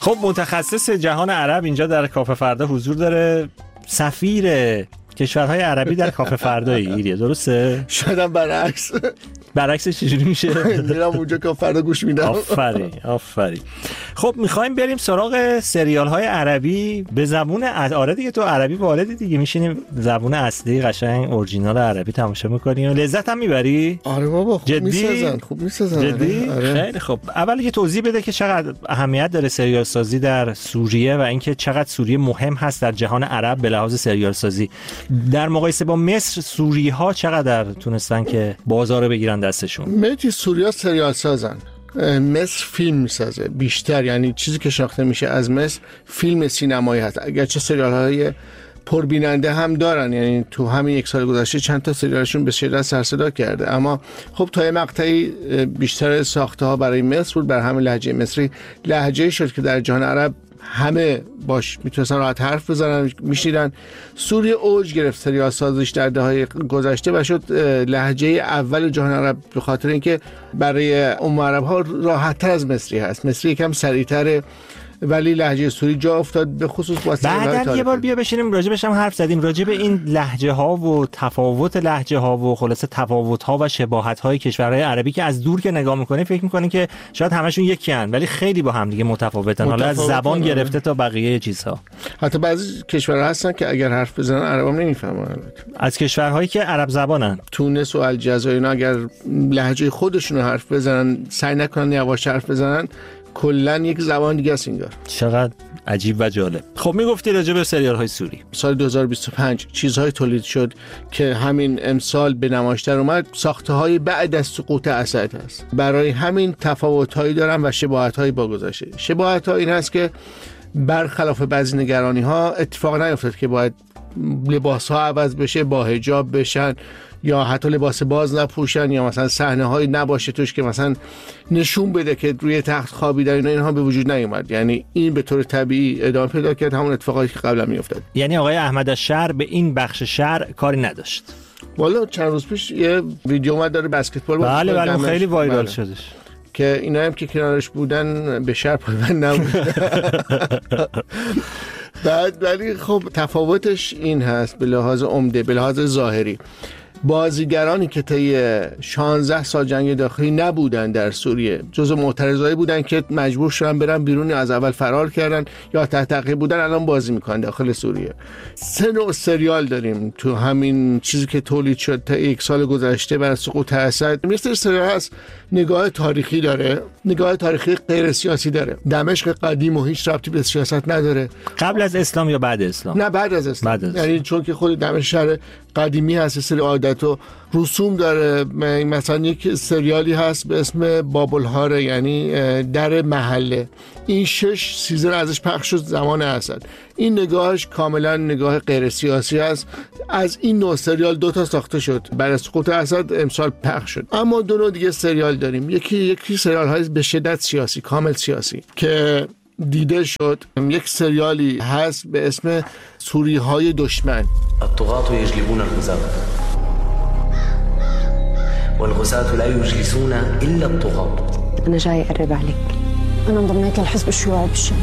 خب متخصص جهان عرب اینجا در کافه فردا حضور داره، سفیر کشورهای عربی در کافه فردا ایریه، درسته؟ شایدم برعکسش چجوری میشه؟ میرم اونجا که فردا گوش میدم. آفرین. خب میخوایم بریم سراغ سریال های عربی به زبون آره دیگه، تو عربی والدی دیگه، میشینیم زبون اصلی قشنگ اورجینال عربی تماشا میکنیم و لذت هم میبری؟ آره بابا خوب میسازن. جدی؟ آره. خیلی خب. اول یه توضیح بده که چقدر اهمیت داره سریال سازی در سوریه و اینکه چقدر سوریه مهم هست در جهان عرب به لحاظ سریال سازی. در مقایسه با مصر، سوری ها چقدر تونستن که بازار بگیرن دستشون؟ متی سوریا سریال سازن، مصر فیلم میسازه بیشتر، یعنی چیزی که شناخته میشه از مصر فیلم سینمایی هست، اگرچه سریال های پربیننده هم دارن، یعنی تو همین یک سال گذشته چند تا سریالشون به شدت سر صدا کرده، اما خب تا یه مقطعی بیشتر ساخته ها برای مصر بود، برای همین لهجه مصری لهجه شد که در جهان عرب همه باش میتونستن راحت حرف بزنن، میشنیدن. سوریه اوج گرفت سریال سازیش در دهه‌های گذشته و شد لهجه اول جهان عرب، به خاطر اینکه برای اون عرب ها راحت تر از مصری هست. مصری یکم سریع‌تره ولی لهجه سوری جا افتاد، به خصوص واسه بعدن یه بار بیا بشینیم راجبش هم حرف زدیم، راجب این لهجه ها و تفاوت لهجه ها و خلاصه تفاوت ها و شباهت های کشورهای عربی که از دور که نگاه میکنه فکر میکنه که شاید همشون یکی ان ولی خیلی با هم دیگه متفاوتن، حالا از زبان گرفته تا بقیه چیزها. حتی بعضی کشورها هستن که اگر حرف بزنن عربام نمیفهمن، از کشورهایی که عرب زبانن، تونس و الجزایر، اینا اگر لهجه خودشون رو حرف بزنن، سعی نکنن یواش حرف بزنن، کلن یک زبان دیگه است انگار. چقدر عجیب و جالب. خب میگفتی راجع به سریال های سوری. سال 2025 چیزهای تولید شد که همین امسال به نمایش در اومد، ساخته های بعد از سقوط اسد هست. برای همین تفاوت هایی دارن و شباهت هایی با گذشته. شباهت ها این هست که برخلاف بعضی نگرانی ها اتفاق نیفتاد که باید لباس ها عوض بشه، با حجاب بشن یا حتی لباس باز نپوشن یا مثلا صحنه هایی نباشه توش که مثلا نشون بده که روی تخت خوابیدن، اینها به وجود نیومد. یعنی این به طور طبیعی ادامه پیدا کرد، همون اتفاقایی که قبلا میافتاد. یعنی آقای احمد الشهر به این بخش شهر کاری نداشت. والا چند روز پیش یه ویدیو اومد داره بسکتبال بله خیلی وایرال شدش که اینا هم که کنارش بودن به شهر پایبند نبودن. بعد ولی خب تفاوتش این هست به لحاظ عمده، به لحاظ ظاهری، بازیگرانی که طی 16 سال جنگ داخلی نبودن در سوریه جزو معترضایی بودن که مجبور شدن برن بیرون، از اول فرار کردن یا تحت تعقیب بودن، الان بازی میکنن داخل سوریه. 3 نوع سریال داریم تو همین چیزی که تولید شد تا یک سال گذشته بعد از سقوط اسد. مثل سریال هست نگاه تاریخی داره، نگاه تاریخی غیر سیاسی داره. دمشق قدیم و هیچ ربطی به سیاست نداره. قبل از اسلام یا بعد اسلام؟ نه بعد از اسلام. یعنی چون که خود دمشق شهر قدیمی هست، سری عادت و رسوم داره. مثلا یک سریالی هست به اسم بابلهاره، یعنی در محله. این 6 سیزن ازش پخش شد زمان اسد. این نگاهش کاملا نگاه غیر سیاسی است. از این نوع سریال 2 تا ساخته شد بعد از سقوط اسد، امسال پخش شد. اما 2 نوع دیگه سریال داریم. یکی سریال های به شدت سیاسی، کامل سیاسی که دیده شد. یک سریالی هست به اسم سوری های دشمن. الطغاة يجلبون الغزاة والغزاة لا يجلسون إلا الطغاة. أنا جاي أقرب عليك، أنا انضميت للحزب الشيوعي بالشام.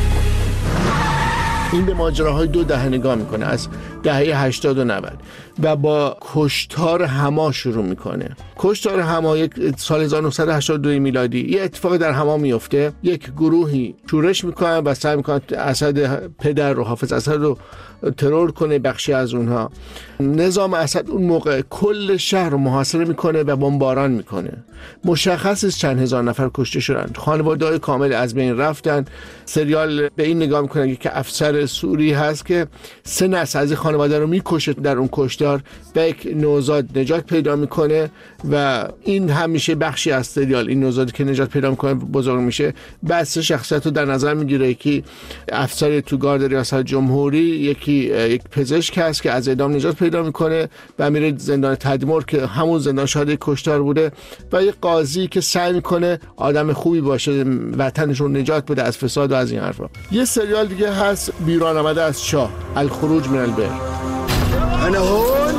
این به ماجراهای 2 دهه نگاه میکنه، از دهه 80 و 90 و با کشتار حما شروع میکنه. کشتار حما یک سال 1982 میلادی یه اتفاق در حما میفته. یک گروهی شورش میکنن و سعی میکنن اسد پدر رو، حافظ اسد رو ترور کنه، بخشی از اونها. نظام اسد اون موقع کل شهر رو محاصره میکنه و بمباران میکنه. مشخص است چند هزار نفر کشته شدن، خانواده‌های کامل از بین رفتن. سریال به این نگاه میکنه که افسر سوری هست که 3 نسل از خانواده رو میکشه در اون کشتار و یک نوزاد نجات پیدا میکنه و این همیشه بخشی از سریال. این نوزادی که نجات پیدا میکنه بزرگ میشه. بس شخصیت رو در نظر میگیره، یکی افسر تو گارد ریاست جمهوری، یک پزشک هست که از اعدام نجات پیدا میکنه و میره زندان تدمر که همون زندان شاهد کشتار بوده، و یک قاضی که سعی میکنه آدم خوبی باشه، وطنش رو نجات بده از فساد و از این حرفا. یه سریال دیگه هست بیرون آمده از شاه، الخروج من البئر. انا هون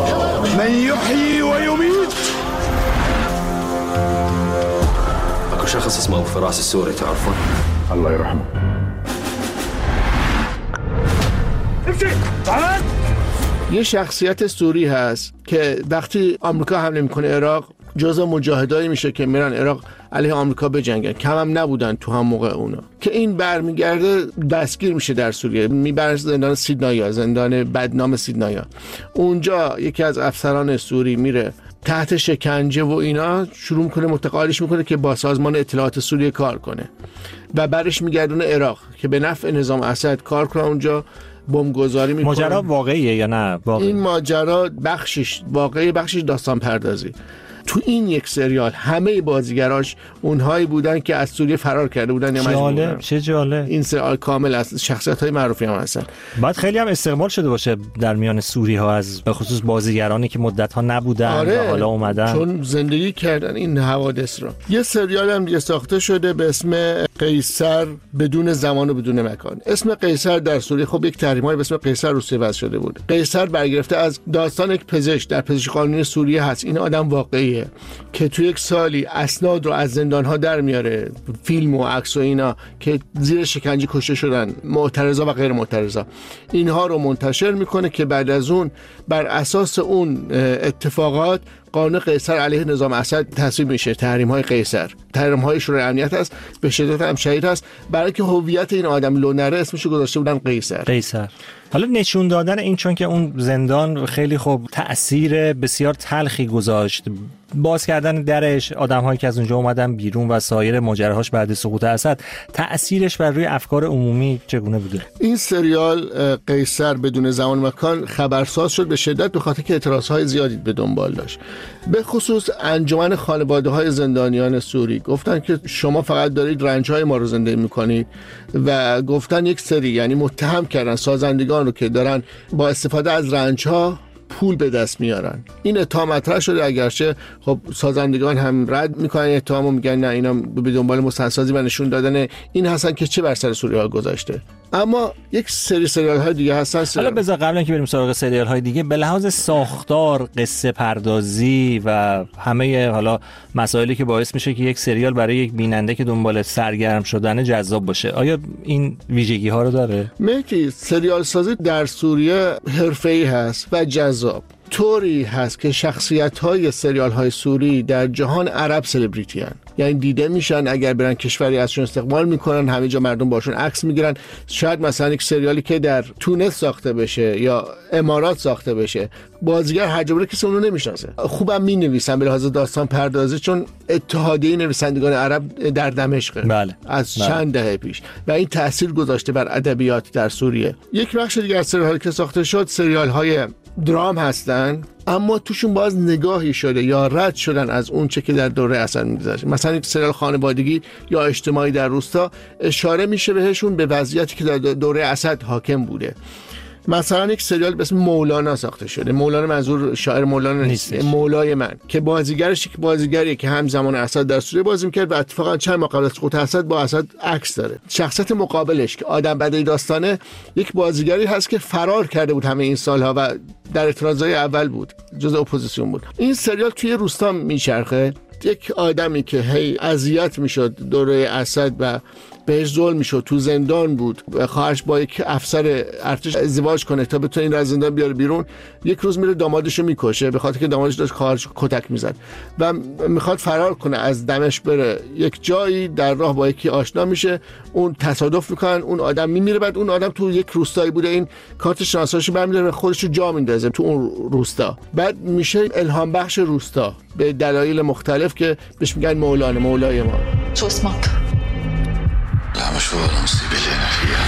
من يحيي ويميت. اكو شخص اسمه ابو فراس السوري تعرفون؟ الله يرحمه. یه شخصیت سوری هست که وقتی آمریکا حمله میکنه عراق جزء مجاهدایی میشه که میرن عراق علیه آمریکا بجنگن. کم هم نبودن تو هم موقع اونا که این برمیگرده دستگیر میشه در سوریه، میبرن زندان سیدنایا، زندان بدنام سیدنایا. اونجا یکی از افسران سوری میره تحت شکنجه و اینا شروع میکنه متقاعدش میکنه که با سازمان اطلاعات سوریه کار کنه و برش میگردونه عراق که به نفع نظام اسد کار کنه. اونجا بمبگذاری میکنه. ماجرا واقعیه یا نه؟ واقعی. این ماجرا بخشش واقعی، بخشش داستان پردازی. تو این یک سریال همه بازیگراش اونهایی بودن که از سوریه فرار کرده بودن یا مجبور بودن. چه جالب. این سریال کامل از شخصیت‌های معروفی هم هستن. بعد خیلی هم استقبال شده باشه در میان سوری ها از به خصوص بازیگرانی که مدت‌ها نبودن و حالا اومدن چون زندگی کردن این حوادث رو. یه سریال هم دیگه ساخته شده به اسم قیصر بدون زمان و بدون مکان. اسم قیصر در سوریه خب یک تحریم‌های به اسم قیصر روسیه وضع شده بود. قیصر برگرفته از داستان یک پزشک در پزشکی قانونی سوریه هست. این آدم واقعیه که تو یک سالی اسناد رو از زندان‌ها در میاره، فیلم و عکس و اینا که زیر شکنجه کشته شدن، معترضا و غیر معترضا، اینها رو منتشر میکنه که بعد از اون بر اساس اون اتفاقات قانون قیصر علیه نظام اسد تصویب میشه. تحریم‌های قیصر، تحریم‌های شورای امنیت است، به شدت هم شدید است. برای که هویت این آدم لو نره اسمشو گذاشته بودن قیصر. حالا نشون دادن این چون که اون زندان خیلی خوب تأثیر بسیار تلخی گذاشت، باز کردن درش، آدم‌هایی که از اونجا اومدن بیرون و سایر ماجراهاش بعد سقوط اسد، تأثیرش بر روی افکار عمومی چگونه بوده؟ این سریال قیصر بدون زمان و مکان خبرساز شد به شدت به خاطر که اعتراض‌های زیادی به دنبال داشت. به خصوص انجمن خانواده‌های زندانیان سوری گفتن که شما فقط دارید رنج‌های ما رو زنده می‌کنید و گفتن یک سری، یعنی متهم کردن سازندگان رو که دارن با استفاده از رنج‌ها پول به دست میارن. این اتهام مطرح شده، اگرچه خب سازندگان هم رد میکنن اتهامو، میگن نه اینا به دنبال مستندسازی و نشون دادن این هستن که چه بر سر سوریه ها گذاشته. اما یک سریال های دیگه هستن. حالا بذار قبل اینکه بریم سراغ سریال های دیگه، به لحاظ ساختار، قصه پردازی و همه حالا مسائلی که باعث میشه که یک سریال برای یک بیننده که دنبال سرگرم شدن جذاب باشه، آیا این ویژگی ها رو داره؟ مهدی، سریال سازی در سوریه حرفه‌ای هست و جذاب. طوری هست که شخصیت‌های سریال‌های سوری در جهان عرب سلبریتی هستند، یعنی دیده میشن، اگر برن کشوری ازشون استقبال میکنن، همه جا مردم باشون عکس میگیرن. شاید مثلا یک سریالی که در تونس ساخته بشه یا امارات ساخته بشه، بازیگر هر جا بره کسی اونو نمیشناسه. خوبم مینویسن به لحاظ داستان پردازی، چون اتحادیه نویسندگان عرب در دمشق از چند دهه پیش و این تاثیر گذاشته بر ادبیات در سوریه. یک بخش دیگه از سریال‌هایی که ساخته شد سریال‌های درام هستن، اما توشون باز نگاهی شده یا رد شدن از اون چه که در دوره اسد می‌گذشت. مثلا یک سریال خانوادگی یا اجتماعی در روستا اشاره میشه بهشون به وضعیتی که در دوره اسد حاکم بوده. مثلا یک سریال به اسم مولانا ساخته شده. مولانا منظور شاعر مولانا نیست، مولای من، که بازیگرش یک بازیگریه که همزمان اسد در سوریه بازی می‌کرد و اتفاقا چند ماه قبل از سقوط اسد با اسد عکس داره. شخصیت مقابلش که آدم بدی داستانه، یک بازیگری هست که فرار کرده بود همه این سالها و در اعتراضای اول بود، جزء اپوزیسیون بود. این سریال توی روستا میچرخه، یک آدمی که هی اذیت میشد دوره اسد و بهش ظلم میشد، تو زندان بود، خواهرش با یک افسر ارتش ازدواج کنه تا بتونه این رو از زندان بیاره بیرون. یک روز میره دامادشو میکشه به خاطر که دامادش داشت خواهرش کتک میزد و میخواد فرار کنه از دمشق بره یک جایی، در راه با یکی آشنا میشه، اون تصادف میکنن، اون آدم میمیره. بعد اون آدم تو یک روستایی بوده، این کارت شناساییشو برمی‌داره خودشو جا میندازه تو اون روستا، بعد میشه الهام بخش روستا به دلایل مختلف که بهش میگن مولانا، مولای ما. شو اسمك؟ لا مش هو المصيبة اللي أنا فيها.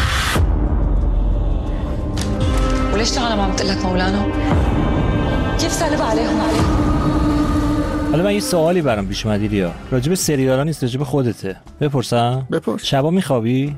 وليش تعالى ما عم بتقول لك مولانا؟ كيف سالب عليهم؟ حالا من یه سوالی برام پیش اومد ریا، راجب سریالا نیست، راجب خودته. بپرسم؟ بپرس. شبا میخوابی؟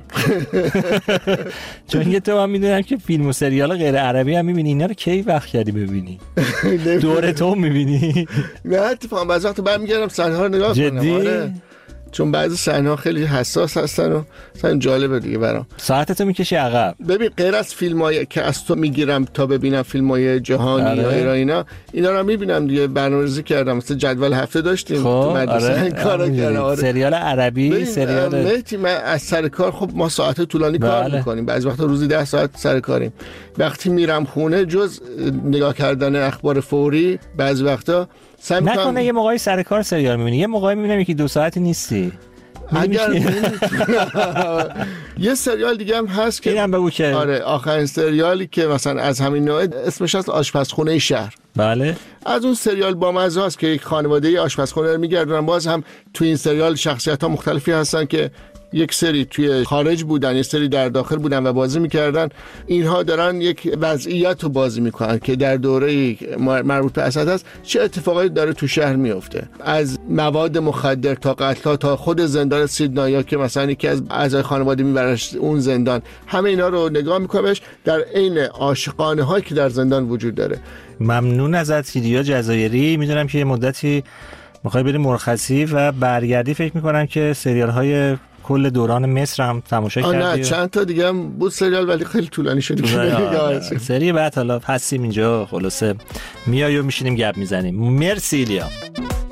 چون که تو هم میدونم که فیلم و سریال غیر عربی هم میبینی، اینا رو کی وقت کردی ببینی؟ دور تو میبینی؟ نه اتفاقا بعضی وقت برمیگردم صحنه‌ها رو نگاه کنم. جدی؟ چون بعضی صحنه‌ها خیلی حساس هستن و مثلا جالبه دیگه برام. ساعتتو میکشی عقب. ببین غیر از فیلم‌های که از تو میگیرم تا ببینم فیلم‌های جهانی یا ایرانی، اینا رو میبینم دیگه. برنامه‌ریزی کردم، مثلا جدول هفته داشتیم تو مدرسه کارا کردم. سریال عربی، سریال مهدی، من از سر کار خب ما ساعت طولانی کار میکنیم، بعضی وقتا روزی 10 ساعت سر کاریم. وقتی میرم خونه جز نگاه کردن اخبار فوری بعضی وقتا نکنه یه موقعی سر کار سریال میبینی، یه موقعی میبینم که 2 ساعتی نیستی. اگر یه سریال دیگه هم هست که اینم بگو که آره آخرین سریالی که مثلا از همین نوع اسمش هست آشپزخونه شهر. بله، از اون سریال با مزه است که یک خانواده آشپزخونه رو میگردونن. باز هم تو این سریال شخصیت‌ها مختلفی هستن که یک سری توی خارج بودن، یک سری در داخل بودن و بازی میکردن. اینها دارن یک وضعیت رو بازی میکنن که در دوره مربوط به اسد هست چه اتفاقایی داره تو شهر میفته، از مواد مخدر تا قتل‌ها تا خود زندان سیدنایا که مثلا یکی از اعضای خانواده میبرش اون زندان. همه اینا رو نگاه میکنمش در عین عاشقانه هایی که در زندان وجود داره. ممنون ازت سیدیا جزایری. میدونم که یه مدتی میخوای بری مرخصی و برگردی، فکر میکنم که سریال های کل دوران مصر هم تماشا کردی. نه چند تا دیگه هم بود سریال ولی خیلی طولانی شد. سری بعد حالا هستیم اینجا، خلاصه میای و میشینیم گپ میزنیم. مرسی ایلیا.